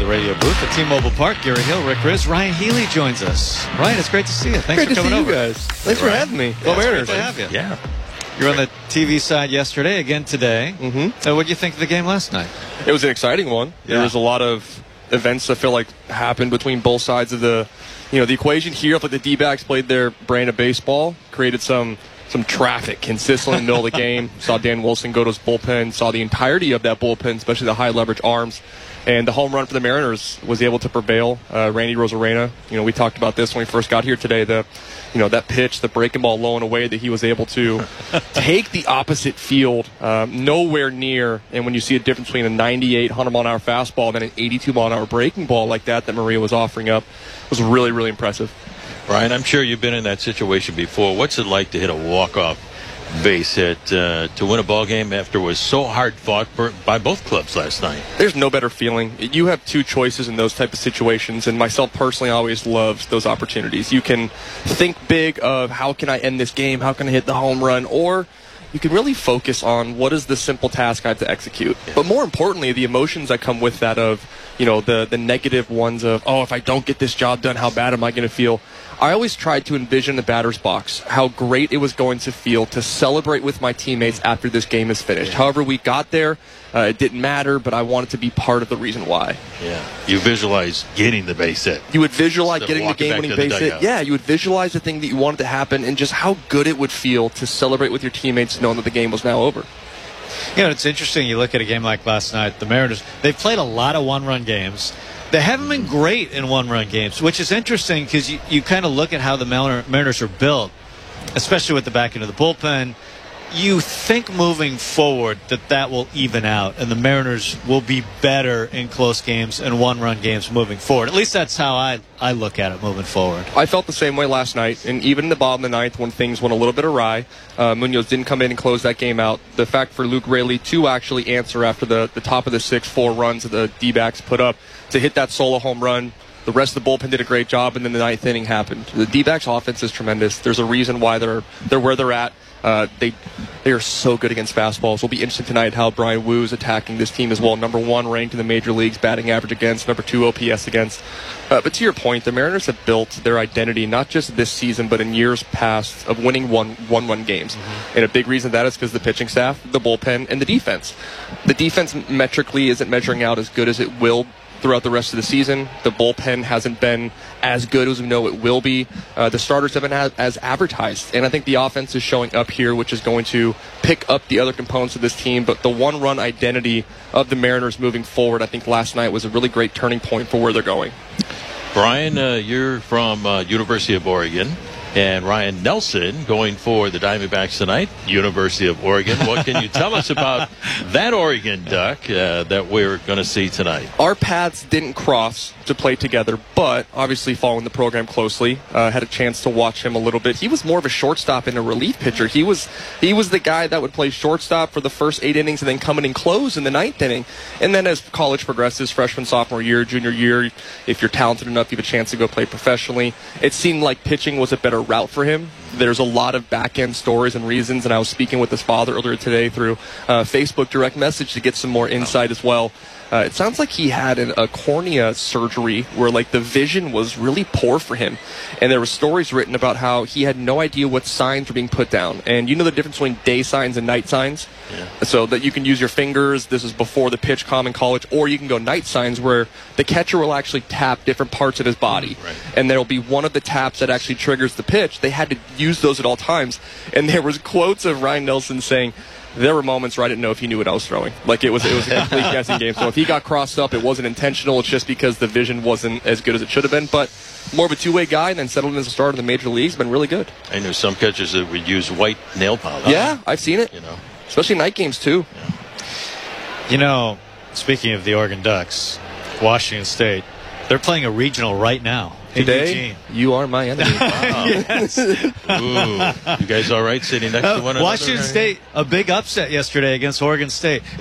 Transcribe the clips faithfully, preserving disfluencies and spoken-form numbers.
the radio booth at T-Mobile Park. Gary Hill, Rick Riz, Ryan Healy joins us. Ryan, it's great to see you. Thanks great for coming to see over. you guys. Thanks hey, for having me. Yeah, Mariners. Great to have you. Yeah. You're on the T V side yesterday, again today. Mm-hmm. So what did you think of the game last night? It was an exciting one. Yeah. There was a lot of events I feel like happened between both sides of the, you know, the equation here. Like the D-backs played their brand of baseball, created some some traffic consistently in the middle of the game. Saw Dan Wilson go to his bullpen, saw the entirety of that bullpen, especially the high leverage arms. And the home run for the Mariners was able to prevail. Uh, Randy Arozarena, you know, we talked about this when we first got here today. The, you know, that pitch, the breaking ball low and away that he was able to take the opposite field, um, nowhere near. And when you see a difference between a ninety-eight, one hundred mile an hour fastball and then an eighty-two mile an hour breaking ball like that that Maria was offering up, was really, really impressive. Ryan, I'm sure you've been in that situation before. What's it like to hit a walk-off base hit uh, to win a ball game after it was so hard fought for, by both clubs last night? There's no better feeling. You have two choices in those type of situations, and myself personally always loves those opportunities. You can think big of how can I end this game, how can I hit the home run, or you can really focus on what is the simple task I have to execute. Yeah. But more importantly, the emotions that come with that of, you know, the, the negative ones of, oh, if I don't get this job done, how bad am I going to feel? I always tried to envision the batter's box, how great it was going to feel to celebrate with my teammates after this game is finished. Yeah. However we got there, uh, it didn't matter, but I wanted to be part of the reason why. Yeah, you visualize getting the base hit. You would visualize getting the game-winning base hit. Yeah, you would visualize the thing that you wanted to happen and just how good it would feel to celebrate with your teammates knowing that the game was now over. You know, it's interesting. You look at a game like last night, the Mariners, they've played a lot of one-run games. They haven't been great in one-run games, which is interesting because you, you kind of look at how the Mariners are built, especially with the back end of the bullpen. You think moving forward that that will even out and the Mariners will be better in close games and one-run games moving forward. At least that's how I, I look at it moving forward. I felt the same way last night, and even in the bottom of the ninth when things went a little bit awry, uh, Munoz didn't come in and close that game out. The fact for Luke Raley to actually answer after the, the top of the six, four runs that the D-backs put up to hit that solo home run. The rest of the bullpen did a great job, and then the ninth inning happened. The D-backs offense is tremendous. There's a reason why they're they're where they're at. Uh, they they are so good against fastballs. It'll be interesting tonight how Brian Wu is attacking this team as well. Number one ranked in the major leagues, batting average against. Number two O P S against. Uh, but to your point, the Mariners have built their identity not just this season, but in years past of winning one one one games. Mm-hmm. And a big reason that is because the pitching staff, the bullpen, and the defense. The defense metrically isn't measuring out as good as it will throughout the rest of the season. The bullpen hasn't been as good as we know it will be. Uh, the starters haven't had as advertised. And I think the offense is showing up here, which is going to pick up the other components of this team. But the one-run identity of the Mariners moving forward, I think last night was a really great turning point for where they're going. Brian, uh, you're from uh, University of Oregon. And Ryan Nelson going for the Diamondbacks tonight, University of Oregon. What can you tell us about that Oregon Duck uh, that we're going to see tonight? Our paths didn't cross to play together, but obviously following the program closely, uh, had a chance to watch him a little bit. He was more of a shortstop and a relief pitcher. He was he was the guy that would play shortstop for the first eight innings and then come in and close in the ninth inning. And then as college progresses, freshman, sophomore year, junior year, if you're talented enough, you have a chance to go play professionally. It seemed like pitching was a better route for him. There's a lot of back-end stories and reasons, and I was speaking with his father earlier today through uh, Facebook direct message to get some more insight as well. Uh, it sounds like he had an, a cornea surgery where, like, the vision was really poor for him. And there were stories written about how he had no idea what signs were being put down. And you know the difference between day signs and night signs? Yeah. So that you can use your fingers. This is before the pitch com in college. Or you can go night signs where the catcher will actually tap different parts of his body. Right. And there will be one of the taps that actually triggers the pitch. They had to use those at all times. And there was quotes of Ryan Nelson saying, there were moments where I didn't know if he knew what I was throwing. Like, it was it was a complete guessing game. So if he got crossed up, it wasn't intentional. It's just because the vision wasn't as good as it should have been. But more of a two-way guy and then settled in as a starter in the major leagues, been really good. I know some catchers that would use white nail polish. Yeah, I've seen it. You know, especially night games, too. Yeah. You know, speaking of the Oregon Ducks, Washington State, they're playing a regional right now. Today, you are my enemy. Wow. Yes. Ooh, you guys all right sitting next uh, to one another? Washington State, a big upset yesterday against Oregon State. It's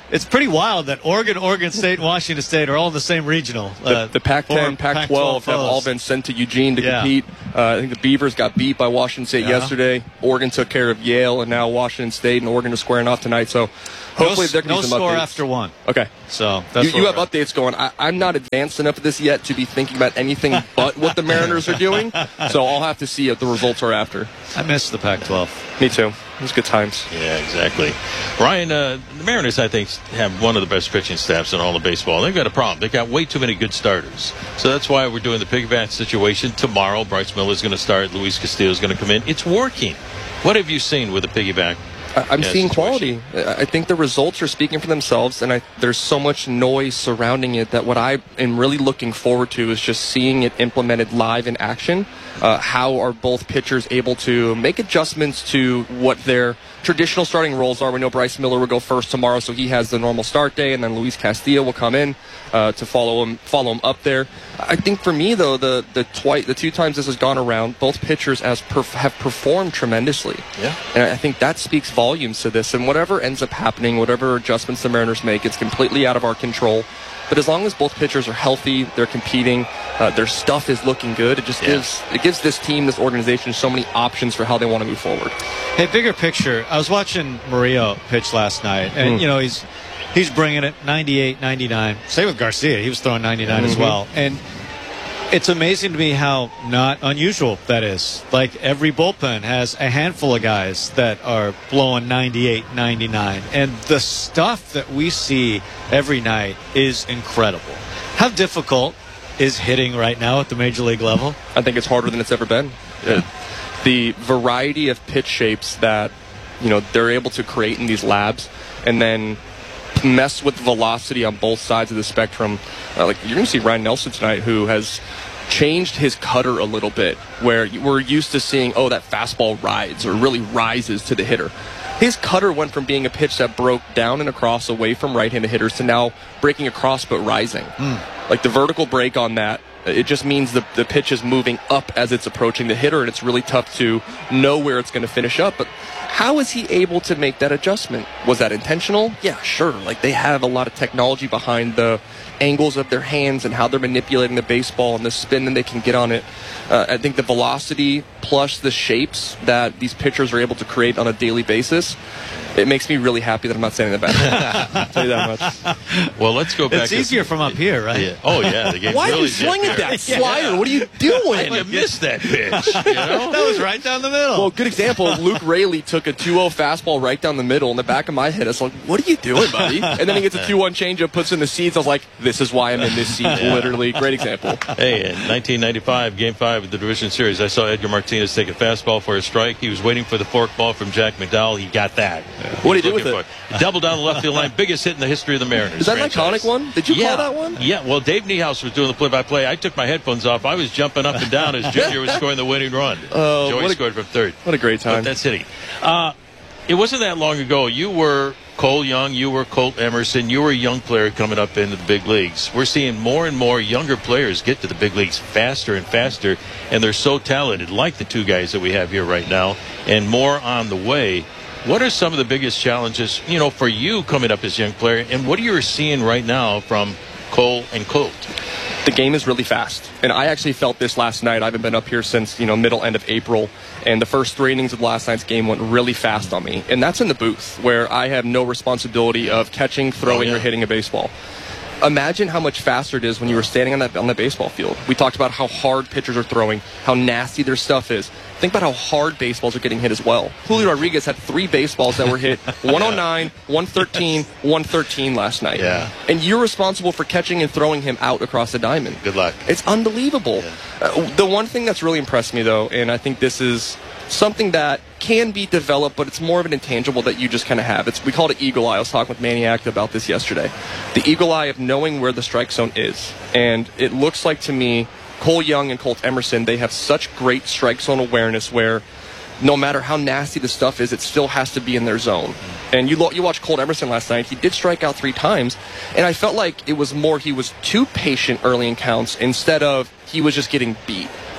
it's pretty wild that Oregon, Oregon State, and Washington State are all in the same regional. The, the Pac ten, Pac twelve have all been sent to Eugene to yeah. compete. Uh, I think the Beavers got beat by Washington State yeah. yesterday. Oregon took care of Yale, and now Washington State and Oregon are squaring off tonight. So hopefully no, there can no be some score updates. after one. Okay. So that's you, you have updates going. I, I'm not advanced enough of this yet to be thinking about anything but what the Mariners are doing. So I'll have to see if the results are after. I miss the Pac twelve. Me too. It was good times. Yeah, exactly. Ryan, uh, the Mariners, I think, have one of the best pitching staffs in all of baseball. They've got a problem. They've got way too many good starters. So that's why we're doing the piggyback situation. Tomorrow, Bryce Miller's going to start. Luis Castillo's going to come in. It's working. What have you seen with the piggyback? I'm yeah, seeing situation. quality. I think the results are speaking for themselves, and I, there's so much noise surrounding it that what I am really looking forward to is just seeing it implemented live in action. Uh, how are both pitchers able to make adjustments to what their traditional starting roles are? We know Bryce Miller will go first tomorrow, so he has the normal start day, and then Luis Castillo will come in uh, to follow him, follow him up there. I think for me, though, the the, twi- the two times this has gone around, both pitchers as perf- have performed tremendously. Yeah. And I think that speaks volumes to this. And whatever ends up happening, whatever adjustments the Mariners make, it's completely out of our control. But as long as both pitchers are healthy, they're competing, uh, their stuff is looking good, it just yeah. gives it gives this team, this organization, so many options for how they want to move forward. Hey, bigger picture, I was watching Murillo pitch last night, and, mm. you know, he's he's bringing it ninety-eight, ninety-nine. Same with Garcia. He was throwing ninety-nine mm-hmm. as well. And it's amazing to me how not unusual that is. Like, every bullpen has a handful of guys that are blowing ninety-eight, ninety-nine. And the stuff that we see every night is incredible. How difficult is hitting right now at the major league level? I think it's harder than it's ever been. Yeah. The variety of pitch shapes that, you know, they're able to create in these labs, and then mess with velocity on both sides of the spectrum. Uh, like, you're going to see Ryan Nelson tonight, who has changed his cutter a little bit, where we're used to seeing, oh, that fastball rides or really rises to the hitter. His cutter went from being a pitch that broke down and across away from right-handed hitters to now breaking across but rising. Mm. Like, the vertical break on that, it just means the, the pitch is moving up as it's approaching the hitter, and it's really tough to know where it's going to finish up. But how is he able to make that adjustment? Was that intentional? Yeah, sure. Like, they have a lot of technology behind the angles of their hands and how they're manipulating the baseball and the spin that they can get on it. Uh, I think the velocity plus the shapes that these pitchers are able to create on a daily basis, it makes me really happy that I'm not standing in the back. I'll tell you that much. Well, let's go back. It's easier from up here, right? Yeah. Oh, yeah. The game's Why really are you swinging that yeah. slider? What are you doing? You missed that pitch. You know? That was right down the middle. Well, good example. Luke Raley took a two oh fastball right down the middle. In the back of my head, I was like, what are you doing, buddy? And then he gets a two one changeup, puts in the seeds. I was like, this is why I'm in this seat, yeah. literally. Great example. Hey, in nineteen ninety-five, Game five of the Division Series, I saw Edgar Martinez take a fastball for a strike. He was waiting for the fork ball from Jack McDowell. He got that. Yeah. What did he do with it? Double down the left field line. Biggest hit in the history of the Mariners. Is that franchise. An iconic one? Did you yeah. call that one? Yeah. Well, Dave Niehaus was doing the play-by-play. I took my headphones off. I was jumping up and down as Junior was scoring the winning run. Uh, Joey a, scored from third. What a great time. But that's hitting. Uh, it wasn't that long ago. You were Cole Young. You were Colt Emerson. You were a young player coming up into the big leagues. We're seeing more and more younger players get to the big leagues faster and faster, and they're so talented, like the two guys that we have here right now, and more on the way. What are some of the biggest challenges, you know, for you coming up as a young player, and what are you seeing right now from Cole and Colt? The game is really fast, and I actually felt this last night. I haven't been up here since, you know, middle, end of April, and the first three innings of last night's game went really fast on me, and that's in the booth, where I have no responsibility of catching, throwing, oh, yeah. or hitting a baseball. Imagine how much faster it is when you were standing on that on the baseball field. We talked about how hard pitchers are throwing, how nasty their stuff is. Think about how hard baseballs are getting hit as well. Julio Rodriguez had three baseballs that were hit one oh nine, one thirteen, one thirteen last night. Yeah. And you're responsible for catching and throwing him out across the diamond. Good luck. It's unbelievable. Yeah. Uh, the one thing that's really impressed me, though, and I think this is something that can be developed, but it's more of an intangible that you just kind of have. It's we call it eagle eye. I was talking with Maniac about this yesterday. The eagle eye of knowing where the strike zone is. And it looks like to me, Cole Young and Colt Emerson, they have such great strike zone awareness where no matter how nasty the stuff is, it still has to be in their zone. And you lo- you watched Colt Emerson last night. He did strike out three times, and I felt like it was more he was too patient early in counts instead of he was just getting beat.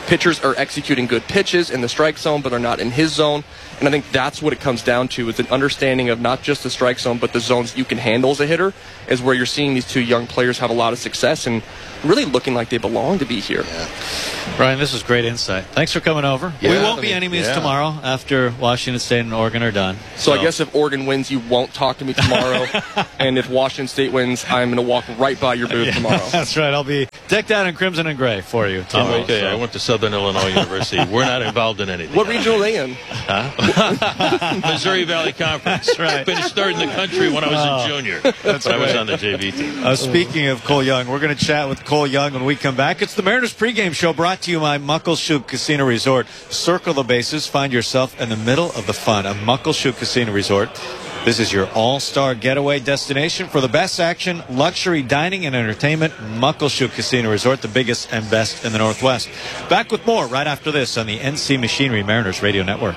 pitchers are executing good pitches in the strike zone, but they're not in his zone. And I think that's what it comes down to, is an understanding of not just the strike zone, but the zones you can handle as a hitter, is where you're seeing these two young players have a lot of success and really looking like they belong to be here. Yeah. Ryan, this was great insight. Thanks for coming over. Yeah, we won't I be mean, enemies yeah. tomorrow after Washington State and Oregon are done. So, so I guess if Oregon wins, you won't talk to me tomorrow. And if Washington State wins, I'm going to walk right by your booth yeah, tomorrow. That's right. I'll be decked out in crimson and gray for you tomorrow. Oh, okay, so. I went to Southern Illinois University. We're not involved in anything. What region are they in? Huh? Missouri Valley Conference. That's right. Finished third in the country when I was Oh, a junior. that's when I was great. on the J V team. Uh, speaking of Cole Young, we're going to chat with Cole Young when we come back. It's the Mariners pregame show brought to you by Muckleshoot Casino Resort. Circle the bases. Find yourself in the middle of the fun of Muckleshoot Casino Resort. This is your all-star getaway destination for the best action, luxury dining, and entertainment. Muckleshoot Casino Resort, the biggest and best in the Northwest. Back with more right after this on the N C Machinery Mariners Radio Network.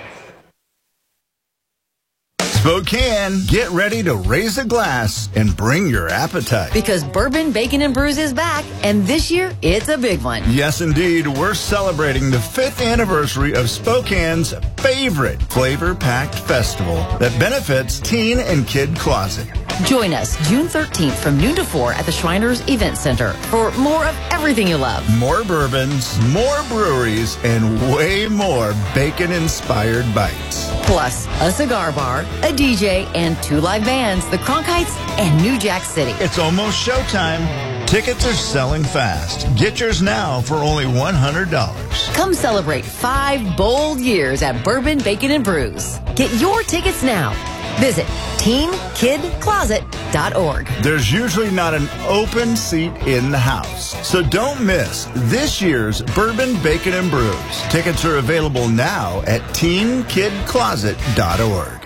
Spokane, get ready to raise a glass and bring your appetite. Because Bourbon, Bacon, and Brews is back, and this year, it's a big one. Yes, indeed. We're celebrating the fifth anniversary of Spokane's favorite flavor-packed festival that benefits Teen and Kid Closet. Join us June thirteenth from noon to four at the Shriners Event Center for more of everything you love. More bourbons, more breweries, and way more bacon-inspired bites. Plus, a cigar bar, a D J, and two live bands, the Cronkites and New Jack City. It's almost showtime. Tickets are selling fast. Get yours now for only one hundred dollars. Come celebrate five bold years at Bourbon, Bacon, and Brews. Get your tickets now. Visit teen kid closet dot org. There's usually not an open seat in the house, so don't miss this year's Bourbon, Bacon, and Brews. Tickets are available now at teen kid closet dot org.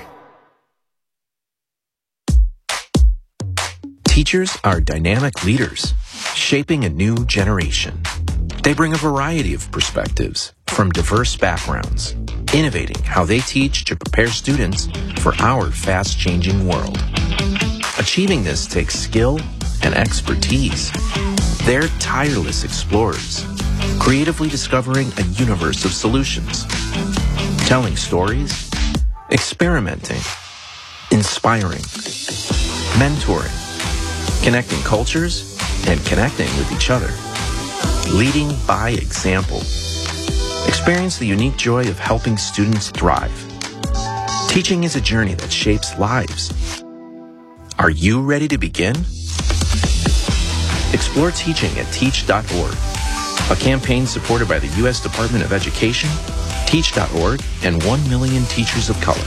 Teachers are dynamic leaders, shaping a new generation. They bring a variety of perspectives from diverse backgrounds, innovating how they teach to prepare students for our fast-changing world. Achieving this takes skill and expertise. They're tireless explorers, creatively discovering a universe of solutions, telling stories, experimenting, inspiring, mentoring, connecting cultures, and connecting with each other. Leading by example. Experience the unique joy of helping students thrive. Teaching is a journey that shapes lives. Are you ready to begin? Explore teaching at teach dot org, a campaign supported by the U S Department of Education, teach dot org, and one million teachers of color.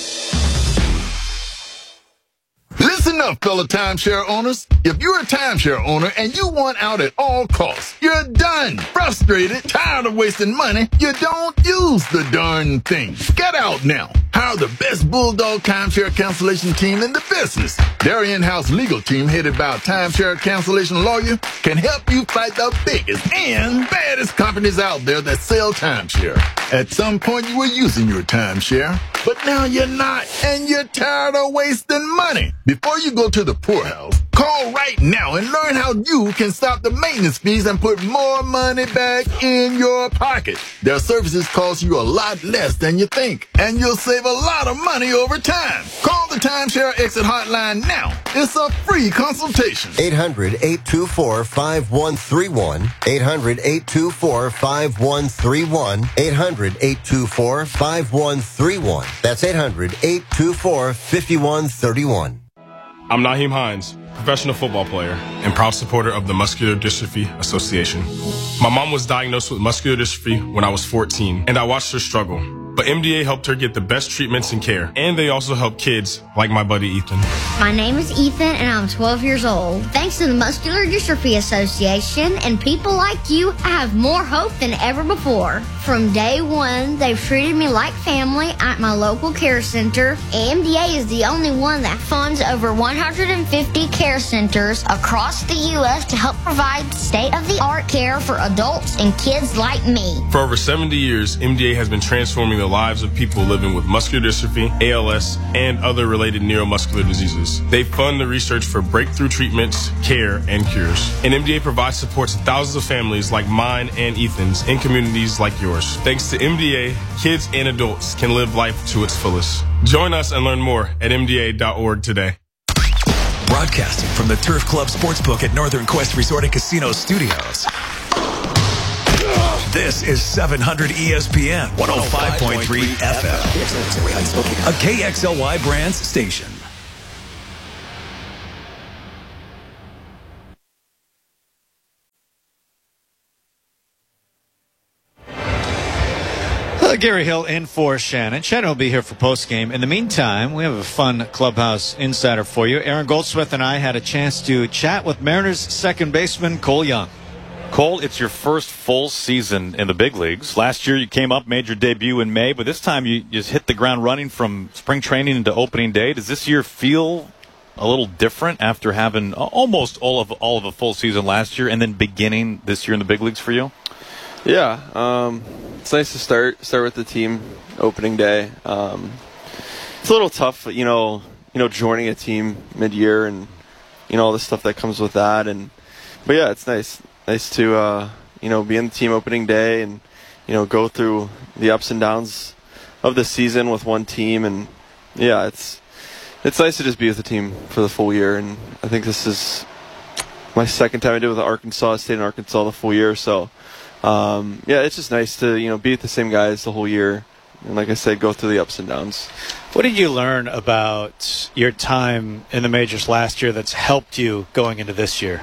Listen up, fellow timeshare owners. If you're a timeshare owner and you want out at all costs, you're done. Frustrated, tired of wasting money, you don't use the darn thing. Get out now. Hire the best Bulldog timeshare cancellation team in the business. Their in-house legal team, headed by a timeshare cancellation lawyer, can help you fight the biggest and baddest companies out there that sell timeshare. At some point, you were using your timeshare, but now you're not, and you're tired of wasting money. Before you go to the poorhouse, call right now and learn how you can stop the maintenance fees and put more money back in your pocket. Their services cost you a lot less than you think, and you'll save a lot of money over time. Call the Timeshare Exit Hotline now. It's a free consultation. eight hundred, eight two four, five one three one. eight hundred, eight two four, five one three one. eight hundred, eight two four, five one three one. That's eight hundred, eight two four, five one three one. I'm Naheem Hines, professional football player and proud supporter of the Muscular Dystrophy Association. My mom was diagnosed with muscular dystrophy when I was fourteen, and I watched her struggle. But M D A helped her get the best treatments and care, and they also help kids like my buddy Ethan. My name is Ethan, and I'm twelve years old. Thanks to the Muscular Dystrophy Association and people like you, I have more hope than ever before. From day one, they've treated me like family at my local care center. M D A is the only one that funds over one hundred fifty care centers across the U S to help provide state-of-the-art care for adults and kids like me. For over seventy years, M D A has been transforming the lives of people living with muscular dystrophy, A L S, and other related neuromuscular diseases. They fund the research for breakthrough treatments, care, and cures. And M D A provides support to thousands of families like mine and Ethan's in communities like yours. Thanks to M D A, kids and adults can live life to its fullest. Join us and learn more at M D A dot org today. Broadcasting from the Turf Club Sportsbook at Northern Quest Resort and Casino Studios. This is seven hundred E S P N one oh five point three F M, a K X L Y Brands station. Uh, Gary Hill in for Shannon. Shannon will be here for postgame. In the meantime, we have a fun Clubhouse Insider for you. Aaron Goldsmith and I had a chance to chat with Mariners second baseman Cole Young. Cole, it's your first full season in the big leagues. Last year you came up, made your debut in May, but this time you just hit the ground running from spring training into opening day. Does this year feel a little different after having almost all of all of a full season last year and then beginning this year in the big leagues for you? Yeah, um, it's nice to start start with the team opening day. Um, it's a little tough, you know, you know, joining a team mid-year and you know all the stuff that comes with that. And but yeah, it's nice. Nice to uh, you know be in the team opening day and you know go through the ups and downs of the season with one team, and yeah, it's it's nice to just be with the team for the full year. And I think this is my second time I did with Arkansas. I stayed in Arkansas the full year, so um, yeah, it's just nice to you know be with the same guys the whole year, and like I said, go through the ups and downs. What did you learn about your time in the majors last year that's helped you going into this year?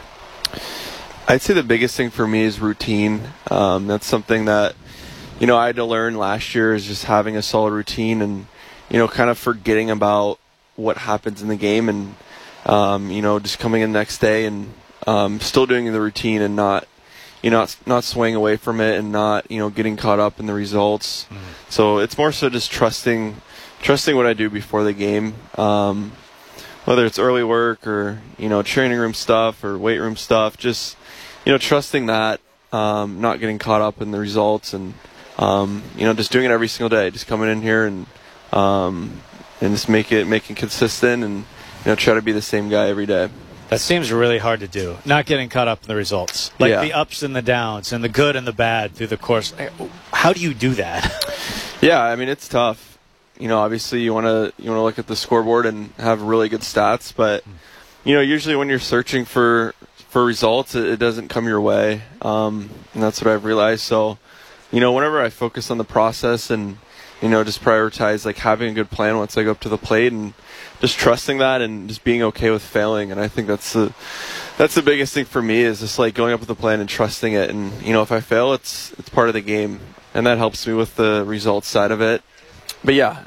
I'd say the biggest thing for me is routine. Um, that's something that, you know, I had to learn last year is just having a solid routine and, you know, kind of forgetting about what happens in the game and, um, you know, just coming in the next day and um, still doing the routine and not, you know, not, not swaying away from it and not, you know, getting caught up in the results. Mm-hmm. So it's more so just trusting, trusting what I do before the game. Um, whether it's early work or, you know, training room stuff or weight room stuff, just, you know, trusting that, um, not getting caught up in the results and, um, you know, just doing it every single day, just coming in here and, um, and just make it, making consistent and, you know, try to be the same guy every day. That seems really hard to do, not getting caught up in the results. Like yeah. the ups and the downs and the good and the bad through the course. How do you do that? Yeah, I mean, it's tough. You know, obviously you want to you want to look at the scoreboard and have really good stats, but, you know, usually when you're searching for for results, it, it doesn't come your way, um, and that's what I've realized. So, you know, whenever I focus on the process and, you know, just prioritize, like, having a good plan once I go up to the plate and just trusting that and just being okay with failing. And I think that's the that's the biggest thing for me is just, like, going up with the plan and trusting it. And, you know, if I fail, it's it's part of the game, and that helps me with the results side of it. But, yeah,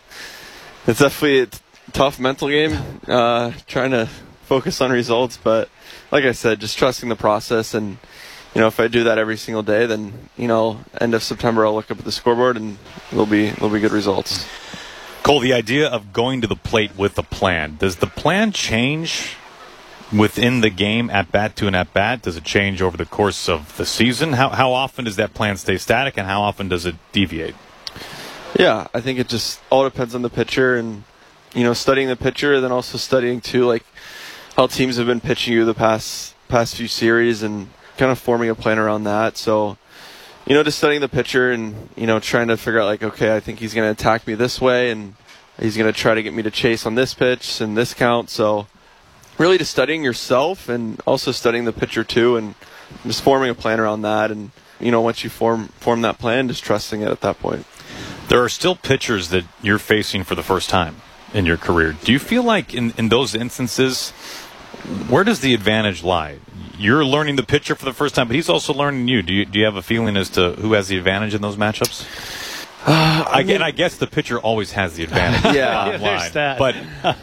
it's definitely a t- tough mental game, uh, trying to focus on results, but like I said, just trusting the process. And, you know, if I do that every single day, then, you know, end of September, I'll look up at the scoreboard and there'll be, there'll be good results. Cole, the idea of going to the plate with a plan, does the plan change within the game at bat to an at bat? Does it change over the course of the season? How, how often does that plan stay static and how often does it deviate? Yeah, I think it just all depends on the pitcher and, you know, studying the pitcher and then also studying too, like, how teams have been pitching you the past past few series and kind of forming a plan around that. So, you know, just studying the pitcher and, you know, trying to figure out, like, okay, I think he's going to attack me this way and he's going to try to get me to chase on this pitch and this count. So really just studying yourself and also studying the pitcher too and just forming a plan around that. And, you know, once you form form that plan, just trusting it at that point. There are still pitchers that you're facing for the first time in your career. Do you feel like in, in those instances, where does the advantage lie? You're learning the pitcher for the first time, but he's also learning you. Do you, do you have a feeling as to who has the advantage in those matchups? Uh, I, mean, I guess the pitcher always has the advantage. Yeah, yeah there's that. But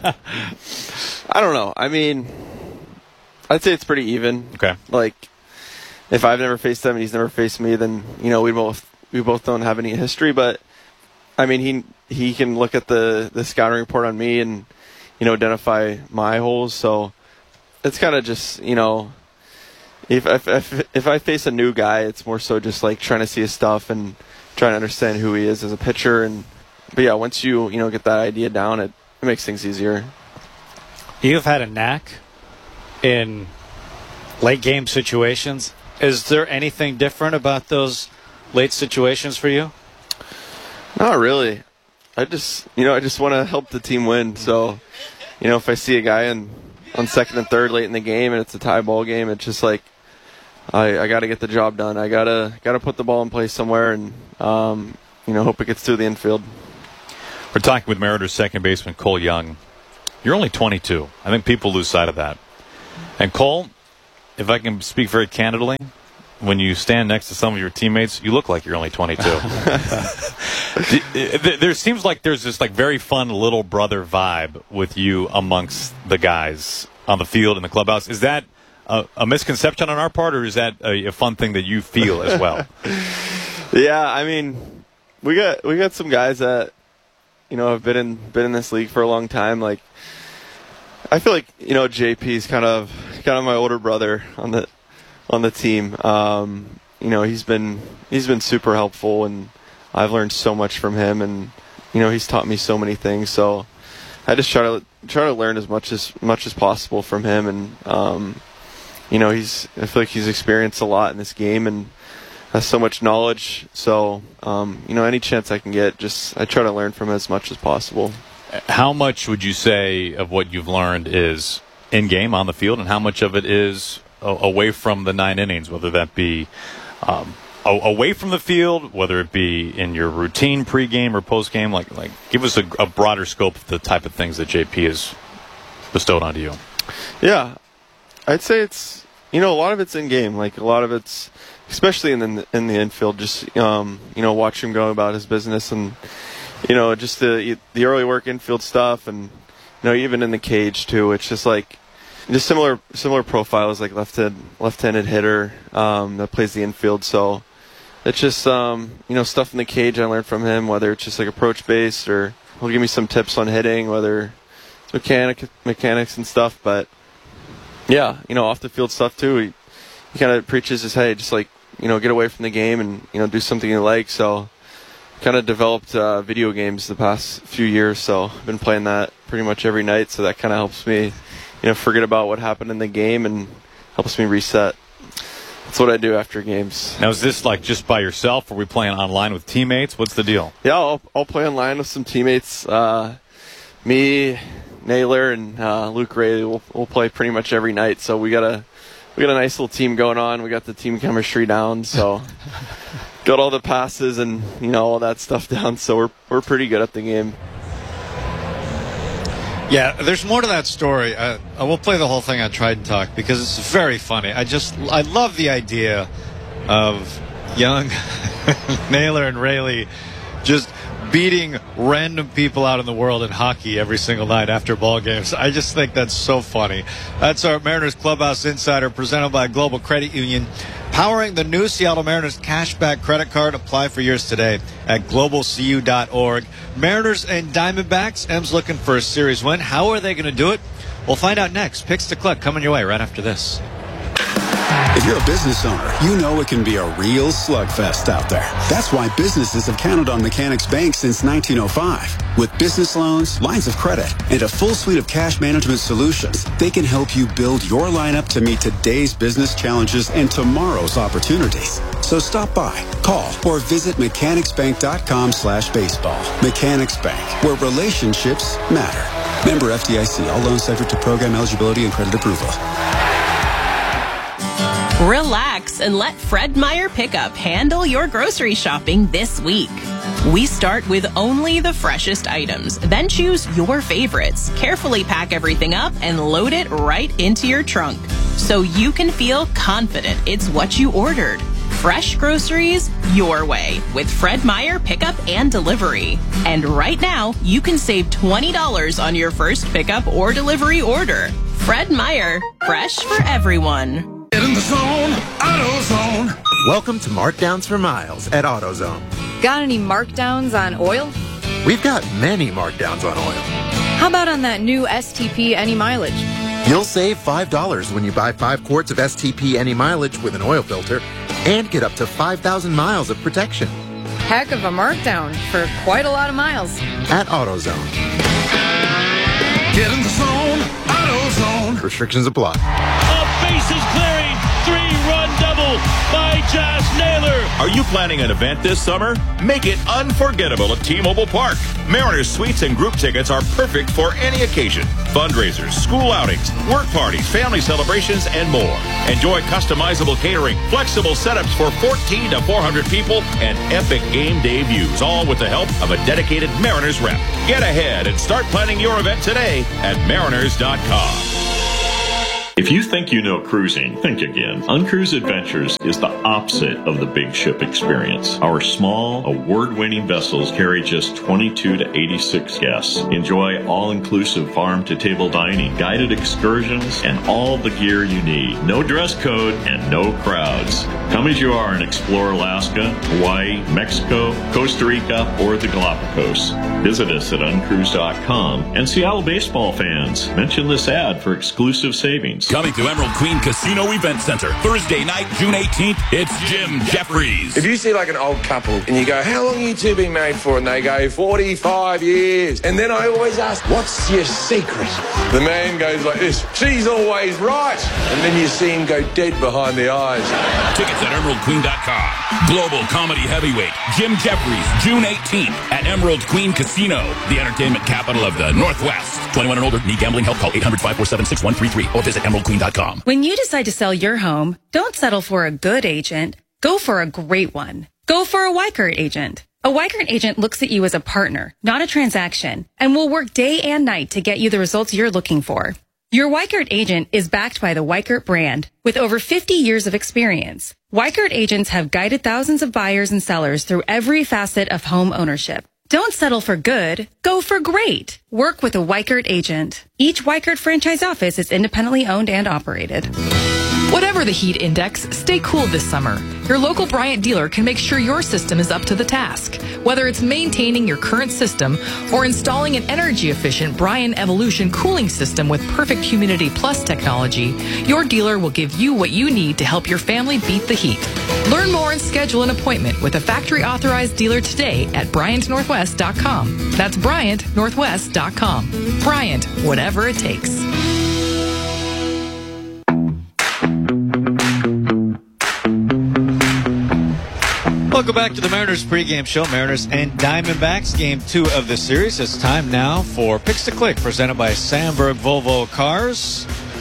I don't know. I mean, I'd say it's pretty even. Okay. Like, if I've never faced him and he's never faced me, then, you know, we both we both don't have any history. But I mean, he he can look at the, the scouting report on me and, you know, identify my holes. So it's kind of just, you know, if, if if if I face a new guy, it's more so just like trying to see his stuff and, trying to understand who he is as a pitcher. And but yeah, once you you know get that idea down, it, it makes things easier. You've had a knack in late game situations. Is there anything different about those late situations for you? Not really. I just you know I just want to help the team win. So you know if I see a guy in on second and third late in the game and it's a tie ball game, it's just like I, I got to get the job done. I gotta gotta put the ball in place somewhere and um, you know hope it gets through the infield. We're talking with Mariners second baseman Cole Young. You're only twenty-two. I think people lose sight of that. And Cole, if I can speak very candidly, when you stand next to some of your teammates, you look like you're only twenty-two. There seems like there's this like very fun little brother vibe with you amongst the guys on the field in the clubhouse. Is that a, a misconception on our part, or is that a, a fun thing that you feel as well? Yeah, I mean, we got we got some guys that you know have been in been in this league for a long time. Like, I feel like you know J P's kind of kind of my older brother on the on the team. Um, you know, he's been he's been super helpful, and I've learned so much from him, and you know, he's taught me so many things. So I just try to try to learn as much as much as possible from him, and um, you know, he's I feel like he's experienced a lot in this game and has so much knowledge. So um, you know, any chance I can get, just I try to learn from him as much as possible. How much would you say of what you've learned is in game on the field, and how much of it is away from the nine innings, whether that be um, away from the field, whether it be in your routine pregame or postgame? Like, like, give us a, a broader scope of the type of things that J P has bestowed onto you. Yeah, I'd say it's you know a lot of it's in game. Like a lot of it's, especially in the in the infield, just um, you know watch him go about his business, and you know just the the early work infield stuff, and you know even in the cage too. It's just like. Just similar similar profiles, like left-handed, left-handed hitter um, that plays the infield. So it's just um, you know stuff in the cage I learned from him, whether it's just like approach based or he'll give me some tips on hitting, whether it's mechanic mechanics and stuff. But yeah, you know off the field stuff too. He, he kind of preaches his hey, just like you know get away from the game and you know do something you like. So kind of developed uh, video games the past few years. So I've been playing that pretty much every night. So that kind of helps me. You know, forget about what happened in the game and helps me reset. That's what I do after games. Now, is this like just by yourself, or are we playing online with teammates? What's the deal? Yeah, I'll, I'll play online with some teammates. Uh, me, Naylor, and uh, Luke Ray will we'll play pretty much every night. So we got a we got a nice little team going on. We got the team chemistry down. So got all the passes and you know all that stuff down. So we're we're pretty good at the game. Yeah, there's more to that story. I, I will play the whole thing on Trident Talk because it's very funny. I just, I love the idea of young Naylor and Rayleigh just beating random people out in the world in hockey every single night after ball games. I just think that's so funny. That's our Mariners Clubhouse Insider presented by Global Credit Union. Powering the new Seattle Mariners cashback credit card. Apply for yours today at global c u dot org. Mariners and Diamondbacks. M's looking for a series win. How are they going to do it? We'll find out next. Picks to Cluck coming your way right after this. If you're a business owner, you know it can be a real slugfest out there. That's why businesses have counted on Mechanics Bank since nineteen oh five. With business loans, lines of credit, and a full suite of cash management solutions, they can help you build your lineup to meet today's business challenges and tomorrow's opportunities. So stop by, call, or visit mechanics bank dot com slash baseball. Mechanics Bank, where relationships matter. Member F D I C. All loans subject to program eligibility and credit approval. Relax and let Fred Meyer Pickup handle your grocery shopping this week. We start with only the freshest items, then choose your favorites. Carefully pack everything up and load it right into your trunk so you can feel confident it's what you ordered. Fresh groceries your way with Fred Meyer Pickup and Delivery. And right now, you can save twenty dollars on your first pickup or delivery order. Fred Meyer, fresh for everyone. Get in the zone, AutoZone. Welcome to Markdowns for Miles at AutoZone. Got any markdowns on oil? We've got many markdowns on oil. How about on that new S T P Any Mileage? You'll save five dollars when you buy five quarts of S T P Any Mileage with an oil filter and get up to five thousand miles of protection. Heck of a markdown for quite a lot of miles. At AutoZone. Get in the zone, AutoZone. Restrictions apply. A bases clearing three-run double by Josh Naylor. Are you planning an event this summer? Make it unforgettable at T-Mobile Park. Mariners suites and group tickets are perfect for any occasion. Fundraisers, school outings, work parties, family celebrations, and more. Enjoy customizable catering, flexible setups for fourteen to four hundred people, and epic game day views, all with the help of a dedicated Mariners rep. Get ahead and start planning your event today at mariners dot com. If you think you know cruising, think again. Uncruise Adventures is the opposite of the big ship experience. Our small, award-winning vessels carry just twenty-two to eighty-six guests. Enjoy all-inclusive farm-to-table dining, guided excursions, and all the gear you need. No dress code and no crowds. Come as you are and explore Alaska, Hawaii, Mexico, Costa Rica, or the Galapagos. Visit us at uncruise dot com. And Seattle baseball fans, mention this ad for exclusive savings. Coming to Emerald Queen Casino Event Center, Thursday night, June eighteenth, it's Jim Jeffries. If you see like an old couple and you go, how long have you two been married for? And they go, forty-five years. And then I always ask, what's your secret? The man goes like this, she's always right. And then you see him go dead behind the eyes. Tickets at emerald queen dot com. Global comedy heavyweight, Jim Jeffries, June eighteenth at Emerald Queen Casino, the entertainment capital of the Northwest. twenty-one and older, need gambling help, call eight hundred, five four seven, six one three three or visit emerald queen dot com. When you decide to sell your home, don't settle for a good agent. Go for a great one. Go for a Weichert agent. A Weichert agent looks at you as a partner, not a transaction, and will work day and night to get you the results you're looking for. Your Weichert agent is backed by the Weichert brand with over fifty years of experience. Weichert agents have guided thousands of buyers and sellers through every facet of home ownership. Don't settle for good. Go for great. Work with a Weichert agent. Each Weichert franchise office is independently owned and operated. Whatever the heat index, stay cool this summer. Your local Bryant dealer can make sure your system is up to the task. Whether it's maintaining your current system or installing an energy-efficient Bryant Evolution cooling system with perfect Humidity Plus technology, your dealer will give you what you need to help your family beat the heat. Learn more and schedule an appointment with a factory-authorized dealer today at bryant northwest dot com. That's bryant northwest dot com. Bryant, whatever it takes. Welcome back to the Mariners pregame show. Mariners and Diamondbacks, game two of the series. It's time now for Picks to Click, presented by Sandberg Volvo Cars.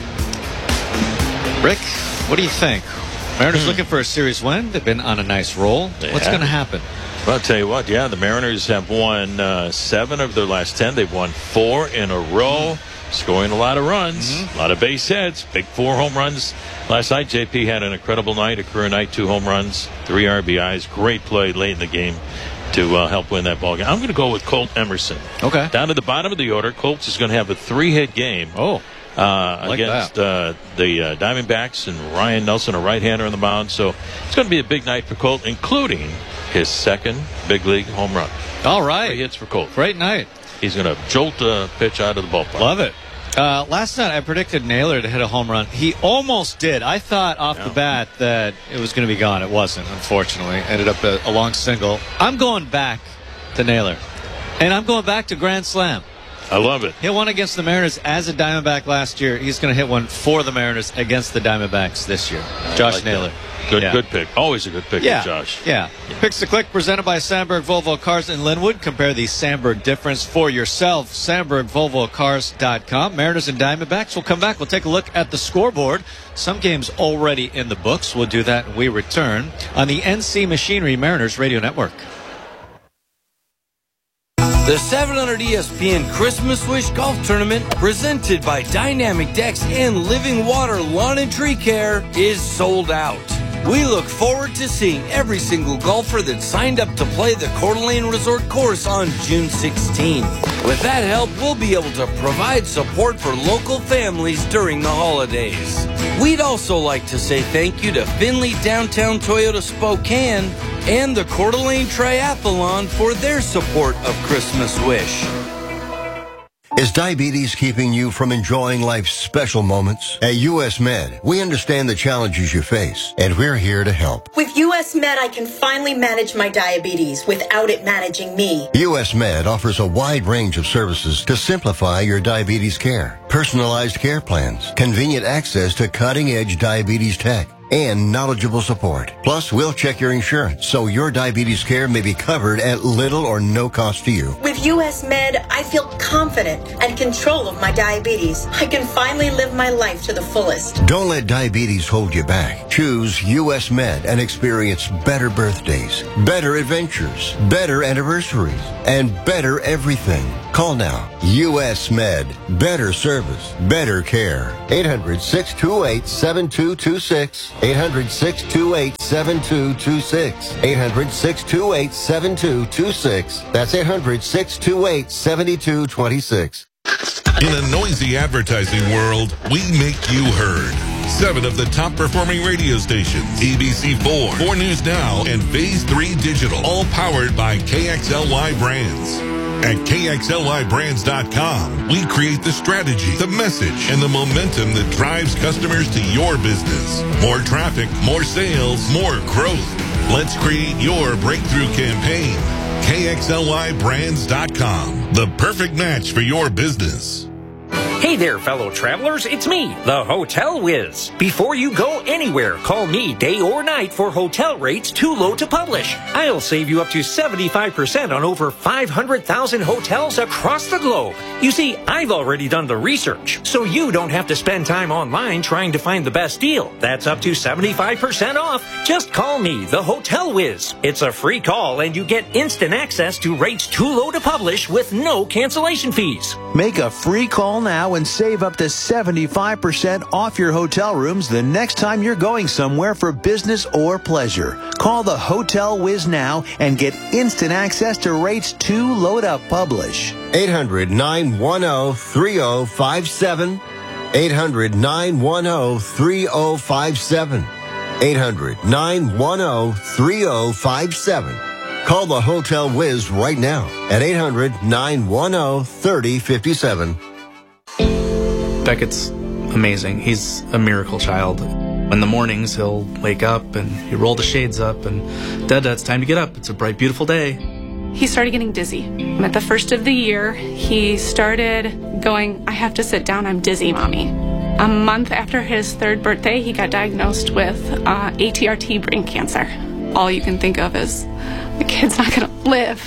Rick, what do you think? Mariners hmm. looking for a series win. They've been on a nice roll. They What's going to happen? Well, I'll tell you what, yeah, the Mariners have won uh, seven of their last ten. They've won four in a row, scoring a lot of runs, mm-hmm. a lot of base hits, big four home runs. Last night, J P had an incredible night, a career night, two home runs, three R B Is. Great play late in the game to uh, help win that ball game. I'm going to go with Colt Emerson. Okay. Down to the bottom of the order, Colts is going to have a three-hit game. Oh. Uh, like against uh, the uh, Diamondbacks and Ryan Nelson, a right-hander on the mound. So it's going to be a big night for Colt, including his second big league home run. All right. Three hits for Colt. Great night. He's going to jolt a pitch out of the ballpark. Love it. Uh, last night I predicted Naylor to hit a home run. He almost did. I thought off yeah. the bat that it was going to be gone. It wasn't, unfortunately. Ended up a, a long single. I'm going back to Naylor. And I'm going back to Grand Slam. I love it. Hit one against the Mariners as a Diamondback last year. He's going to hit one for the Mariners against the Diamondbacks this year. Josh like Naylor. That. Good, yeah. good pick. Always a good pick, yeah. Josh. Yeah. yeah. Picks to Click, presented by Sandberg Volvo Cars in Linwood. Compare the Sandberg difference for yourself. Sandberg Volvo Cars dot com. Mariners and Diamondbacks. We'll come back. We'll take a look at the scoreboard. Some games already in the books. We'll do that when we return on the N C Machinery Mariners Radio Network. The seven hundred E S P N Christmas Wish Golf Tournament, presented by Dynamic Decks and Living Water Lawn and Tree Care, is sold out. We look forward to seeing every single golfer that signed up to play the Coeur d'Alene Resort course on June sixteenth. With that help, we'll be able to provide support for local families during the holidays. We'd also like to say thank you to Findlay Downtown Toyota Spokane and the Coeur d'Alene Triathlon for their support of Christmas Wish. Is diabetes keeping you from enjoying life's special moments? At U S Med, we understand the challenges you face, and we're here to help. With U S Med, I can finally manage my diabetes without it managing me. U S Med offers a wide range of services to simplify your diabetes care. Personalized care plans, convenient access to cutting-edge diabetes tech, and knowledgeable support. Plus, we'll check your insurance so your diabetes care may be covered at little or no cost to you. With U S Med, I feel confident and control of my diabetes. I can finally live my life to the fullest. Don't let diabetes hold you back. Choose U S Med and experience better birthdays, better adventures, better anniversaries, and better everything. Call now. U S Med. Better service, better care. eight hundred, six two eight, seven two two six. eight hundred, six two eight, seven two two six. eight hundred, six two eight, seven two two six. That's eight hundred, six two eight, seven two two six. In a noisy advertising world, we make you heard. Seven of the top performing radio stations, A B C four, four News Now, and Phase three Digital, all powered by K X L Y Brands. At K X L Y brands dot com, we create the strategy, the message, and the momentum that drives customers to your business. More traffic, more sales, more growth. Let's create your breakthrough campaign. K X L Y brands dot com, the perfect match for your business. Hey there, fellow travelers. It's me, the Hotel Whiz. Before you go anywhere, call me day or night for hotel rates too low to publish. I'll save you up to seventy-five percent on over five hundred thousand hotels across the globe. You see, I've already done the research, so you don't have to spend time online trying to find the best deal. That's up to seventy-five percent off. Just call me, the Hotel Whiz. It's a free call, and you get instant access to rates too low to publish with no cancellation fees. Make a free call now and save up to seventy-five percent off your hotel rooms the next time you're going somewhere for business or pleasure. Call the Hotel Whiz now and get instant access to rates too low to publish. eight hundred, nine one zero, three zero five seven. eight hundred, nine one zero, three zero five seven. eight hundred, nine one zero, three zero five seven. Call the Hotel Whiz right now at eight hundred, nine one zero, three zero five seven. Beckett's amazing. He's a miracle child. In the mornings, he'll wake up and he'll roll the shades up and, Dada, it's time to get up. It's a bright, beautiful day. He started getting dizzy. At the first of the year, he started going, I have to sit down, I'm dizzy, Mommy. A month after his third birthday, he got diagnosed with uh, A T R T brain cancer. All you can think of is, the kid's not going to live.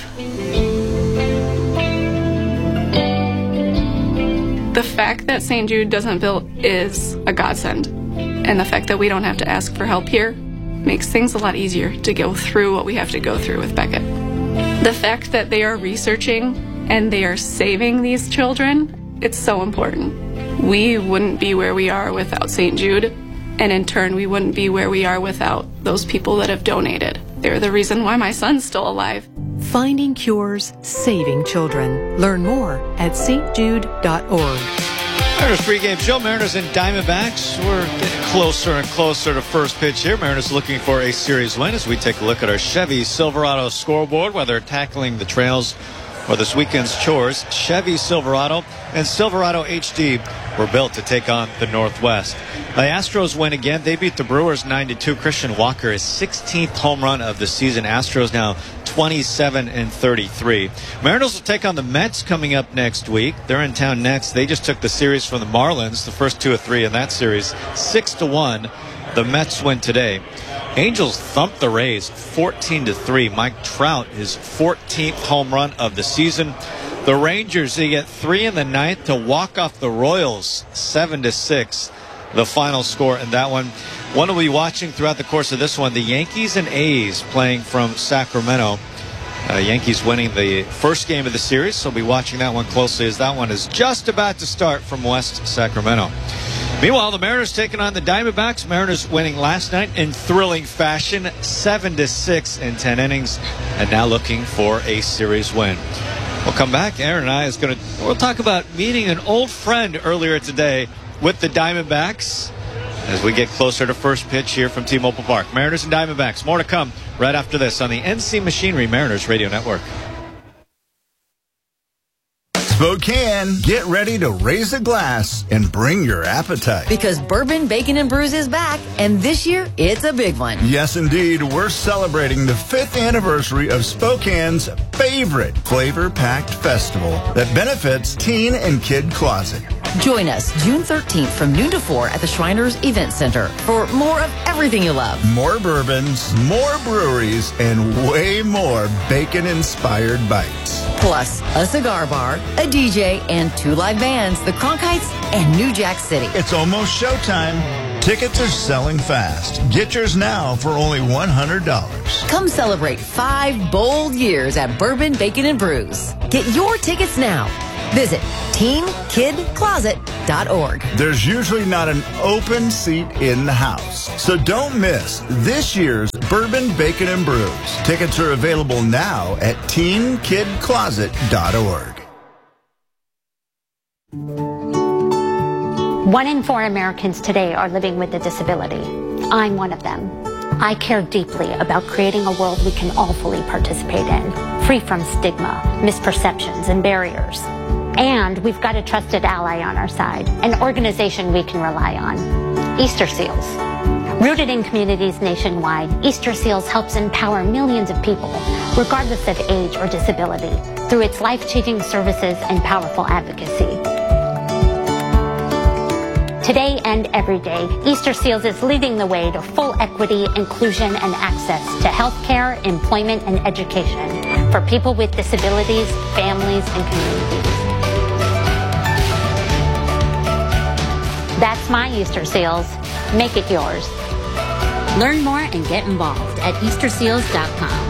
The fact that Saint Jude doesn't bill is a godsend. And the fact that we don't have to ask for help here makes things a lot easier to go through what we have to go through with Beckett. The fact that they are researching and they are saving these children, it's so important. We wouldn't be where we are without Saint Jude, and in turn, we wouldn't be where we are without those people that have donated. They're the reason why my son's still alive. Finding cures, saving children. Learn more at s t jude dot org. Mariners pregame show. Mariners and Diamondbacks. We're getting closer and closer to first pitch here. Mariners looking for a series win as we take a look at our Chevy Silverado scoreboard, while they're tackling the trails or this weekend's chores. Chevy Silverado and Silverado H D were built to take on the Northwest. The Astros win again. They beat the Brewers nine to two. Christian Walker, his sixteenth home run of the season. Astros now twenty-seven and thirty-three. Mariners will take on the Mets coming up next week. They're in town next. They just took the series from the Marlins, the first two or three in that series, six to one. The Mets win today. Angels thumped the Rays fourteen to three. Mike Trout, his fourteenth home run of the season. The Rangers, they get three in the ninth to walk off the Royals seven to six. The final score in that one. One will be watching throughout the course of this one. The Yankees and A's playing from Sacramento. Uh, Yankees winning the first game of the series, so we'll be watching that one closely as that one is just about to start from West Sacramento. Meanwhile, the Mariners taking on the Diamondbacks. Mariners winning last night in thrilling fashion, seven to six in ten innings, and now looking for a series win. We'll come back. Aaron and I is going to we'll talk about meeting an old friend earlier today with the Diamondbacks as we get closer to first pitch here from T-Mobile Park. Mariners and Diamondbacks. More to come right after this on the N C Machinery Mariners Radio Network. Spokane, get ready to raise a glass and bring your appetite. Because Bourbon, Bacon, and Brews is back, and this year, it's a big one. Yes, indeed. We're celebrating the fifth anniversary of Spokane's favorite flavor-packed festival that benefits Teen and Kid Closet. Join us June thirteenth from noon to four at the Shriners Event Center for more of everything you love. More bourbons, more breweries, and way more bacon-inspired bites. Plus, a cigar bar, a D J, and two live bands, the Cronkites and New Jack City. It's almost showtime. Tickets are selling fast. Get yours now for only one hundred dollars. Come celebrate five bold years at Bourbon, Bacon, and Brews. Get your tickets now. Visit teen kid closet dot org. There's usually not an open seat in the house, so don't miss this year's Bourbon, Bacon, and Brews. Tickets are available now at teen kid closet dot org. One in four Americans today are living with a disability. I'm one of them. I care deeply about creating a world we can all fully participate in, free from stigma, misperceptions, and barriers. And we've got a trusted ally on our side, an organization we can rely on, Easter Seals. Rooted in communities nationwide, Easter Seals helps empower millions of people, regardless of age or disability, through its life-changing services and powerful advocacy. Today and every day, Easter Seals is leading the way to full equity, inclusion, and access to health care, employment, and education for people with disabilities, families, and communities. That's my Easter Seals. Make it yours. Learn more and get involved at easter seals dot com.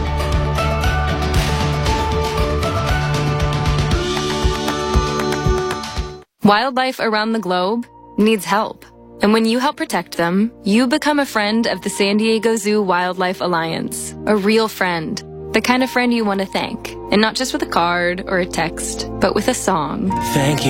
Wildlife around the globe needs help. And when you help protect them, you become a friend of the San Diego Zoo Wildlife Alliance. A real friend. The kind of friend you want to thank. And not just with a card or a text, but with a song. Thank you.